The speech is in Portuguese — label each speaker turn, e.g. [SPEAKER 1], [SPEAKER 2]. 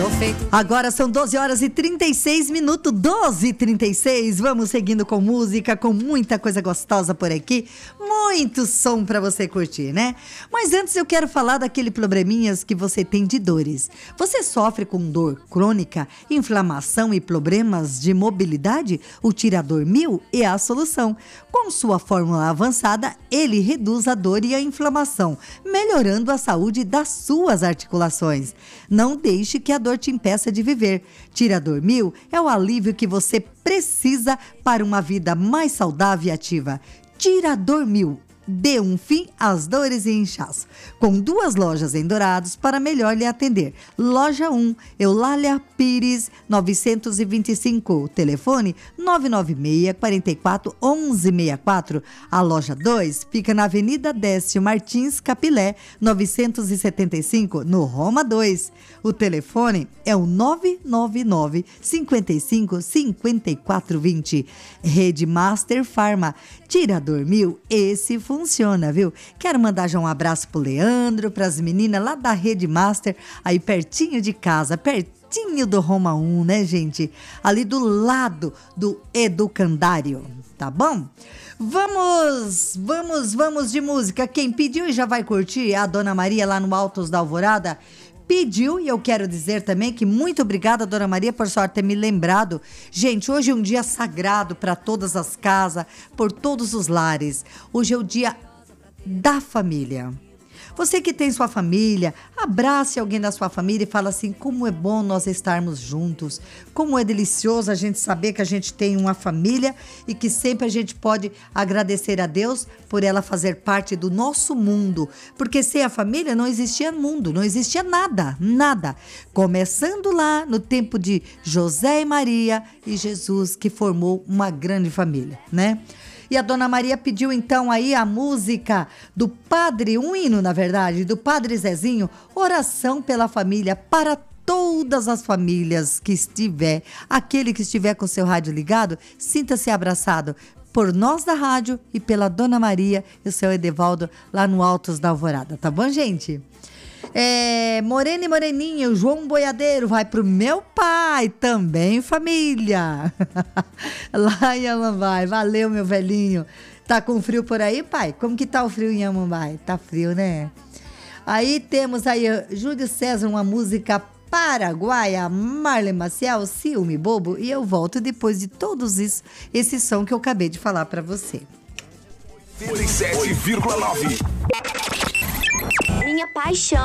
[SPEAKER 1] Agora são 12 horas e 36 minutos, 12h36. Vamos seguindo com música, com muita coisa gostosa por aqui. Muito som pra você curtir, né? Mas antes eu quero falar daquele probleminhas que você tem de dores. Você sofre com dor crônica, inflamação e problemas de mobilidade? O Tirador 1000 é a solução. Com sua fórmula avançada, ele reduz a dor e a inflamação, melhorando a saúde das suas articulações. Não deixe que a dor te impeça de viver. Tirador 1000 é o alívio que você precisa para uma vida mais saudável e ativa. Tirador 1000. Dê um fim às dores e inchaço. Com 2 lojas em Dourados para melhor lhe atender. Loja 1, Eulália Pires, 925. Telefone 996 44 1164. A loja 2 fica na Avenida Décio Martins Capilé, 975, no Roma 2. O telefone é o 999 55 54 20. Rede Master Farma. Tirador 1000, esse funciona, viu? Quero mandar já um abraço pro Leandro, pras meninas lá da Rede Master, aí pertinho de casa, pertinho do Roma 1, né, gente? Ali do lado do Educandário, tá bom? Vamos de música. Quem pediu e já vai curtir é a Dona Maria lá no Altos da Alvorada. Pediu, e eu quero dizer também que muito obrigada, Dona Maria, por só ter me lembrado. Gente, hoje é um dia sagrado para todas as casas, por todos os lares. Hoje é o dia da família. Você que tem sua família, abrace alguém da sua família e fala assim, como é bom nós estarmos juntos, como é delicioso a gente saber que a gente tem uma família e que sempre a gente pode agradecer a Deus por ela fazer parte do nosso mundo, porque sem a família não existia mundo, não existia nada, nada. Começando lá no tempo de José e Maria e Jesus, que formou uma grande família, né? E a Dona Maria pediu então aí a música do padre, um hino na verdade, do Padre Zezinho, Oração pela Família, para todas as famílias que estiver, aquele que estiver com seu rádio ligado, sinta-se abraçado por nós da rádio e pela Dona Maria e o seu Edevaldo lá no Altos da Alvorada, tá bom, gente? Morena e Moreninha, o João Boiadeiro vai pro meu pai também, família. Lá em Amambai, valeu, meu velhinho. Tá com frio por aí, pai? Como que tá o frio em Amambai? Tá frio, né? Aí temos aí Júlio César, uma música paraguaia, Marley Maciel, Ciúme Bobo, e eu volto depois de todos isso, esse som que eu acabei de falar pra você.
[SPEAKER 2] 87,9.
[SPEAKER 3] Minha paixão.